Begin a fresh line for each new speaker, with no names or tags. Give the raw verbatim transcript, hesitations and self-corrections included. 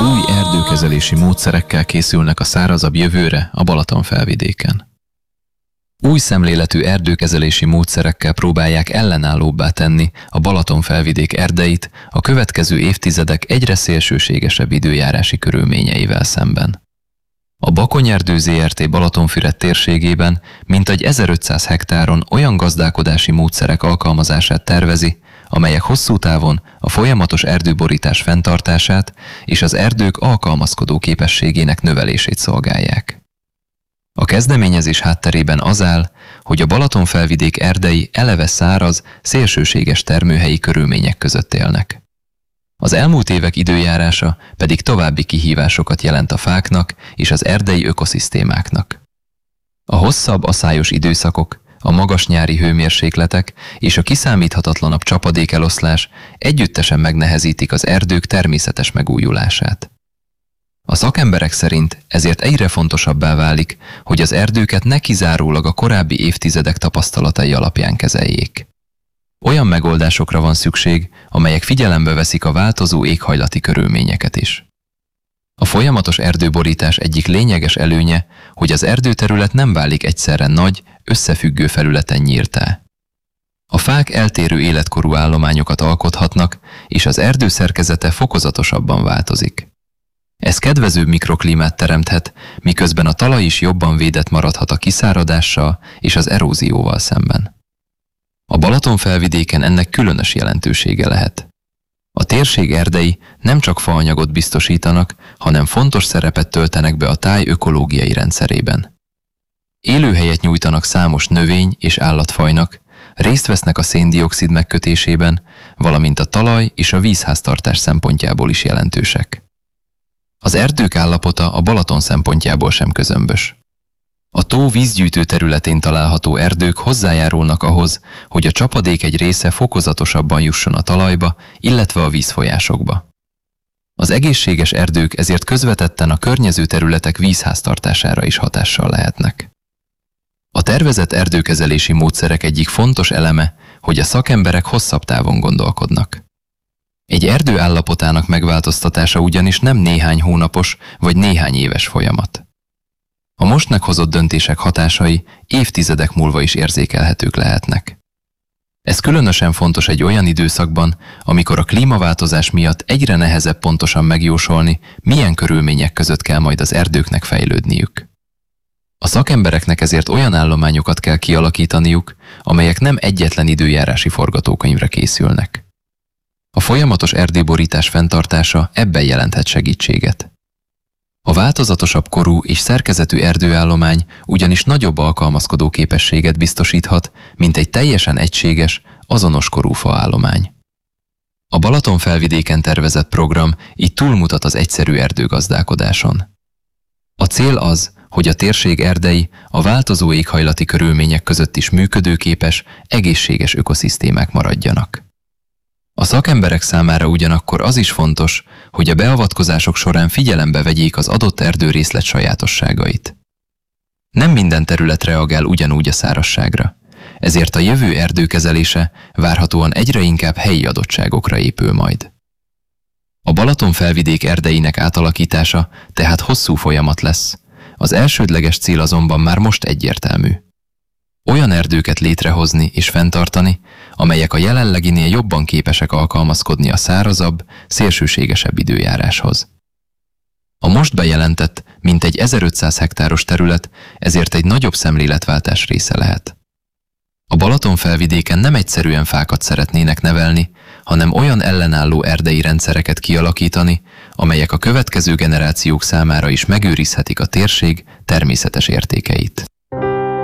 Új erdőkezelési módszerekkel készülnek a szárazabb jövőre a Balatonfelvidéken. Új szemléletű erdőkezelési módszerekkel próbálják ellenállóbbá tenni a Balatonfelvidék erdeit a következő évtizedek egyre szélsőségesebb időjárási körülményeivel szemben. A Bakony-erdő zé er té Balatonfüred térségében mintegy ezerötszáz hektáron olyan gazdálkodási módszerek alkalmazását tervezi, amelyek hosszú távon a folyamatos erdőborítás fenntartását és az erdők alkalmazkodó képességének növelését szolgálják. A kezdeményezés hátterében az áll, hogy a Balatonfelvidék erdei eleve száraz, szélsőséges termőhelyi körülmények között élnek. Az elmúlt évek időjárása pedig további kihívásokat jelent a fáknak és az erdei ökoszisztémáknak. A hosszabb aszályos időszakok, a magas nyári hőmérsékletek és a kiszámíthatatlanabb csapadékeloszlás együttesen megnehezítik az erdők természetes megújulását. A szakemberek szerint ezért egyre fontosabbá válik, hogy az erdőket ne kizárólag a korábbi évtizedek tapasztalatai alapján kezeljék. Olyan megoldásokra van szükség, amelyek figyelembe veszik a változó éghajlati körülményeket is. A folyamatos erdőborítás egyik lényeges előnye, hogy az erdőterület nem válik egyszerre nagy, összefüggő felületen nyíltá. A fák eltérő életkorú állományokat alkothatnak, és az erdő szerkezete fokozatosabban változik. Ez kedvezőbb mikroklímát teremthet, miközben a talaj is jobban védett maradhat a kiszáradással és az erózióval szemben. A Balatonfelvidéken ennek különös jelentősége lehet. A térség erdei nem csak faanyagot biztosítanak, hanem fontos szerepet töltenek be a táj ökológiai rendszerében. Élőhelyet nyújtanak számos növény- és állatfajnak, részt vesznek a szén-dioxid megkötésében, valamint a talaj és a vízháztartás szempontjából is jelentősek. Az erdők állapota a Balaton szempontjából sem közömbös. A tó vízgyűjtő területén található erdők hozzájárulnak ahhoz, hogy a csapadék egy része fokozatosabban jusson a talajba, illetve a vízfolyásokba. Az egészséges erdők ezért közvetetten a környező területek vízháztartására is hatással lehetnek. A tervezett erdőkezelési módszerek egyik fontos eleme, hogy a szakemberek hosszabb távon gondolkodnak. Egy erdő állapotának megváltoztatása ugyanis nem néhány hónapos vagy néhány éves folyamat. A most meghozott döntések hatásai évtizedek múlva is érzékelhetők lehetnek. Ez különösen fontos egy olyan időszakban, amikor a klímaváltozás miatt egyre nehezebb pontosan megjósolni, milyen körülmények között kell majd az erdőknek fejlődniük. A szakembereknek ezért olyan állományokat kell kialakítaniuk, amelyek nem egyetlen időjárási forgatókönyvre készülnek. A folyamatos erdőborítás fenntartása ebben jelenthet segítséget. A változatosabb korú és szerkezetű erdőállomány ugyanis nagyobb alkalmazkodó képességet biztosíthat, mint egy teljesen egységes, azonos korú faállomány. A Balatonfelvidéken tervezett program így túlmutat az egyszerű erdőgazdálkodáson. A cél az, hogy a térség erdei a változó éghajlati körülmények között is működőképes, egészséges ökoszisztémák maradjanak. A szakemberek számára ugyanakkor az is fontos, hogy a beavatkozások során figyelembe vegyék az adott erdőrészlet sajátosságait. Nem minden terület reagál ugyanúgy a szárazságra, ezért a jövő erdőkezelése várhatóan egyre inkább helyi adottságokra épül majd. A Balatonfelvidék erdeinek átalakítása tehát hosszú folyamat lesz, az elsődleges cél azonban már most egyértelmű. Olyan erdőket létrehozni és fenntartani, amelyek a jelenleginél jobban képesek alkalmazkodni a szárazabb, szélsőségesebb időjáráshoz. A most bejelentett, mintegy ezerötszáz hektáros terület ezért egy nagyobb szemléletváltás része lehet. A Balatonfelvidéken nem egyszerűen fákat szeretnének nevelni, hanem olyan ellenálló erdei rendszereket kialakítani, amelyek a következő generációk számára is megőrizhetik a térség természetes értékeit.